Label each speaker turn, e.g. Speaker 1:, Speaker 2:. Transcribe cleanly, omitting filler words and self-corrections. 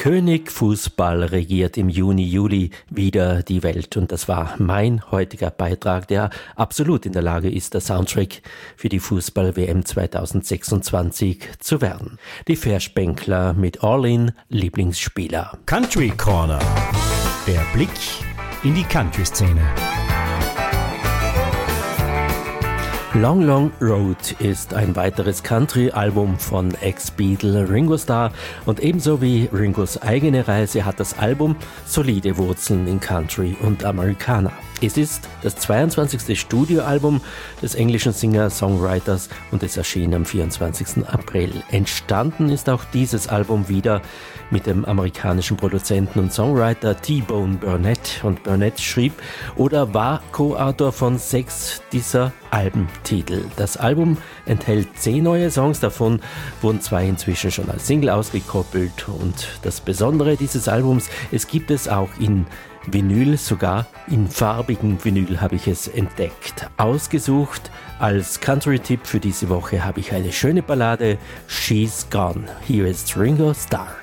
Speaker 1: König Fußball regiert im Juni, Juli wieder die Welt. Und das war mein heutiger Beitrag, der absolut in der Lage ist, der Soundtrack für die Fußball-WM 2026 zu werden. Die Verspänkler mit All-In Lieblingsspieler.
Speaker 2: Country Corner. Der Blick in die Country-Szene.
Speaker 1: Long Long Road ist ein weiteres Country-Album von Ex-Beatle Ringo Starr und ebenso wie Ringos eigene Reise hat das Album solide Wurzeln in Country und Americana. Es ist das 22. Studioalbum des englischen Singer-Songwriters und es erschien am 24. April. Entstanden ist auch dieses Album wieder mit dem amerikanischen Produzenten und Songwriter T-Bone Burnett. Und Burnett schrieb oder war Co-Autor von 6 dieser Albentitel. Das Album enthält 10 neue Songs, davon wurden 2 inzwischen schon als Single ausgekoppelt. Und das Besondere dieses Albums, es gibt es auch in Vinyl, sogar in farbigen Vinyl habe ich es entdeckt. Ausgesucht als Country-Tipp für diese Woche habe ich eine schöne Ballade, She's Gone. Hier ist Ringo Starr.